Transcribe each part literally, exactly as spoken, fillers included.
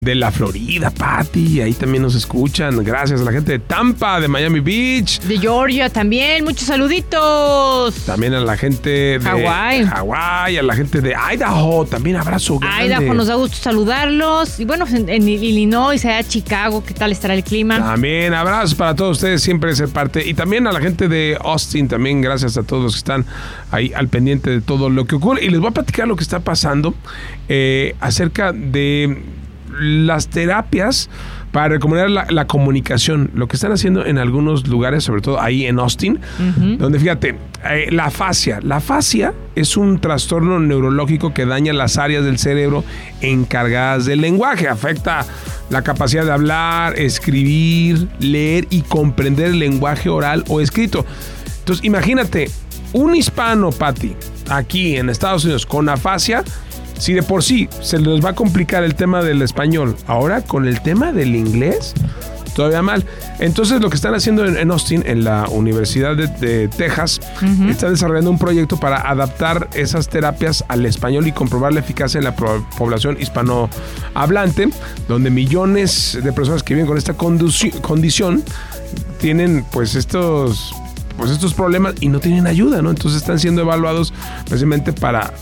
de la Florida, Pati, ahí también nos escuchan. Gracias a la gente de Tampa, de Miami Beach. De Georgia también, muchos saluditos. También a la gente de Hawái. Hawái, a la gente de Idaho, también abrazo grande. Idaho, nos da gusto saludarlos. Y bueno, en, en Illinois, allá Chicago, ¿qué tal estará el clima? También abrazos para todos ustedes, siempre ser parte. Y también a la gente de Austin, también gracias a todos los que están ahí al pendiente de todo lo que ocurre. Y les voy a platicar lo que está pasando eh, acerca de las terapias para recomendar la, la comunicación, lo que están haciendo en algunos lugares, sobre todo ahí en Austin, uh-huh. donde fíjate, eh, la afasia. La afasia es un trastorno neurológico que daña las áreas del cerebro encargadas del lenguaje, afecta la capacidad de hablar, escribir, leer y comprender el lenguaje oral o escrito. Entonces, imagínate, un hispano, Pati, aquí en Estados Unidos con afasia. Si de por sí se les va a complicar el tema del español, ahora con el tema del inglés, todavía mal. Entonces lo que están haciendo en, en Austin, en la Universidad de, de Texas, uh-huh. están desarrollando un proyecto para adaptar esas terapias al español y comprobar la eficacia en la pro- población hispanohablante, donde millones de personas que viven con esta conduci- condición tienen pues estos, pues estos problemas y no tienen ayuda, ¿no? Entonces están siendo evaluados precisamente para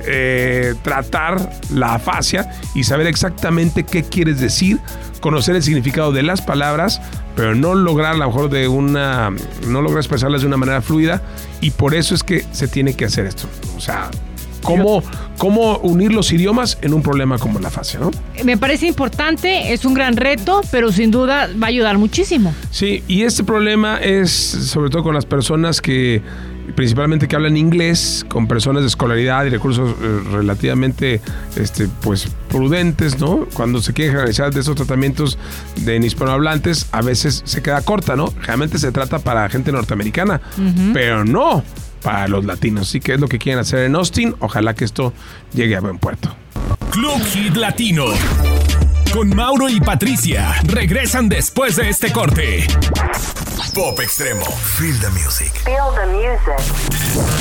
Eh, tratar la afasia y saber exactamente qué quieres decir, conocer el significado de las palabras, pero no lograr a lo mejor de una, no lograr expresarlas de una manera fluida, y por eso es que se tiene que hacer esto. O sea, cómo, cómo unir los idiomas en un problema como la afasia, ¿no? Me parece importante, es un gran reto, pero sin duda va a ayudar muchísimo. Sí, y este problema es sobre todo con las personas que principalmente que hablan inglés, con personas de escolaridad y recursos eh, relativamente este, pues, prudentes, ¿no? Cuando se quieren realizar de esos tratamientos de hispanohablantes, a veces se queda corta, ¿no? Realmente se trata para gente norteamericana, uh-huh. pero no para los latinos. Así que es lo que quieren hacer en Austin. Ojalá que esto llegue a buen puerto. Club Hit Latino. Con Mauro y Patricia. Regresan después de este corte. Pop Extremo. Feel the music. Feel the music.